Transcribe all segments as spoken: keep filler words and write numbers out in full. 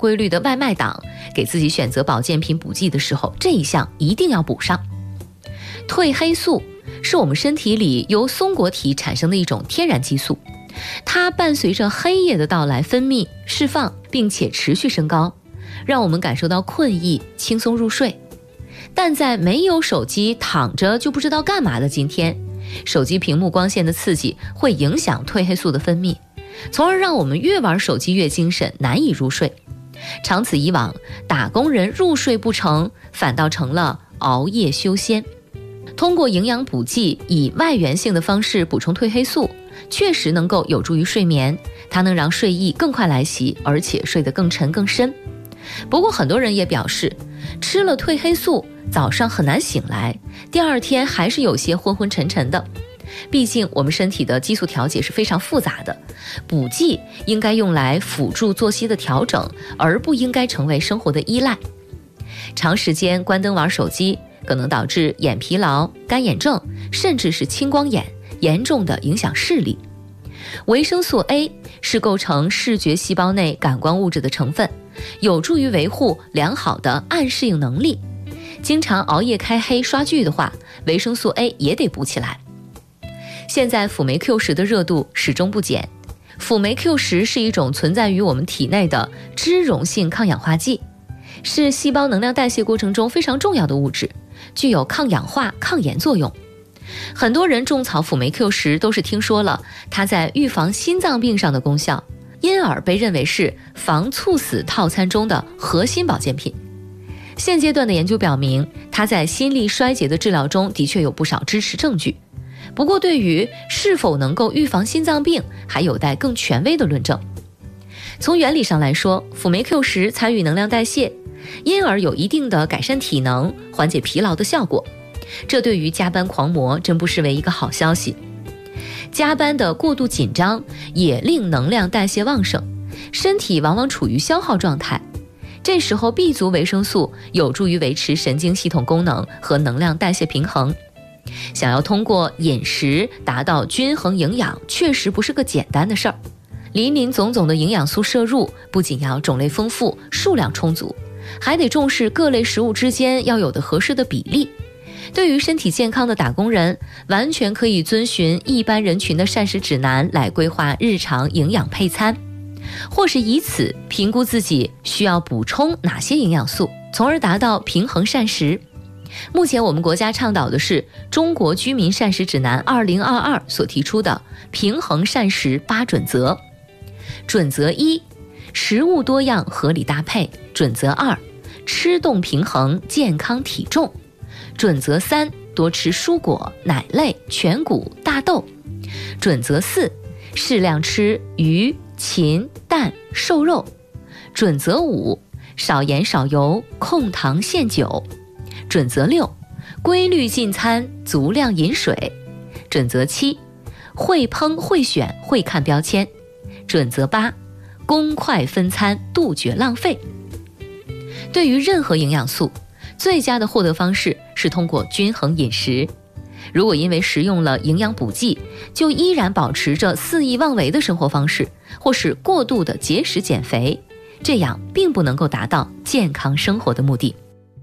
规律的外卖党，给自己选择保健品补剂的时候，这一项一定要补上。褪黑素是我们身体里由松果体产生的一种天然激素，它伴随着黑夜的到来分泌、释放，并且持续升高，让我们感受到困意，轻松入睡。但在没有手机躺着就不知道干嘛的今天，手机屏幕光线的刺激会影响褪黑素的分泌，从而让我们越玩手机越精神，难以入睡。长此以往，打工人入睡不成，反倒成了熬夜修仙。通过营养补剂以外源性的方式补充褪黑素，确实能够有助于睡眠，它能让睡意更快来袭，而且睡得更沉更深。不过很多人也表示，吃了褪黑素早上很难醒来，第二天还是有些昏昏沉沉的。毕竟我们身体的激素调节是非常复杂的，补剂应该用来辅助作息的调整，而不应该成为生活的依赖。长时间关灯玩手机，可能导致眼疲劳、干眼症，甚至是青光眼，严重的影响视力。维生素 A 是构成视觉细胞内感光物质的成分，有助于维护良好的暗适应能力。经常熬夜开黑刷剧的话，维生素 A 也得补起来。现在辅酶 Q 十的热度始终不减。辅酶 Q 十是一种存在于我们体内的脂溶性抗氧化剂，是细胞能量代谢过程中非常重要的物质，具有抗氧化、抗炎作用。很多人种草辅酶 Q 十都是听说了它在预防心脏病上的功效，因而被认为是防猝死套餐中的核心保健品。现阶段的研究表明，它在心力衰竭的治疗中的确有不少支持证据。不过对于是否能够预防心脏病，还有待更权威的论证。从原理上来说，辅酶 Q 十参与能量代谢，因而有一定的改善体能、缓解疲劳的效果。这对于加班狂魔真不失为一个好消息。加班的过度紧张也令能量代谢旺盛，身体往往处于消耗状态。这时候 B 族维生素有助于维持神经系统功能和能量代谢平衡。想要通过饮食达到均衡营养，确实不是个简单的事儿。林林总总的营养素摄入，不仅要种类丰富、数量充足，还得重视各类食物之间要有的合适的比例。对于身体健康的打工人，完全可以遵循一般人群的膳食指南来规划日常营养配餐，或是以此评估自己需要补充哪些营养素，从而达到平衡膳食。目前我们国家倡导的是《中国居民膳食指南二零二二》所提出的平衡膳食八准则。准则一，食物多样合理搭配。准则二，吃动平衡健康体重。准则三，多吃蔬果、奶类、全谷、大豆。准则四，适量吃鱼、禽、蛋、瘦肉。准则五，少盐少油，控糖限酒。准则六，规律进餐，足量饮水。准则七，会烹会选会看标签。准则八，公筷分餐，杜绝浪费。对于任何营养素，最佳的获得方式是通过均衡饮食。如果因为食用了营养补剂，就依然保持着肆意妄为的生活方式，或是过度的节食减肥，这样并不能够达到健康生活的目的。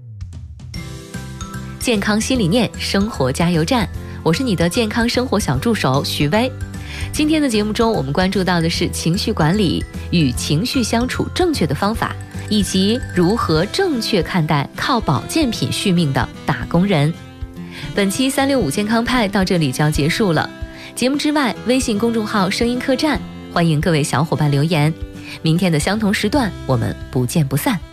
健康新理念，生活加油站，我是你的健康生活小助手徐薇。今天的节目中，我们关注到的是情绪管理与情绪相处正确的方法，以及如何正确看待靠保健品续命的打工人。本期三六五健康派到这里就要结束了。节目之外，微信公众号声音客栈，欢迎各位小伙伴留言。明天的相同时段，我们不见不散。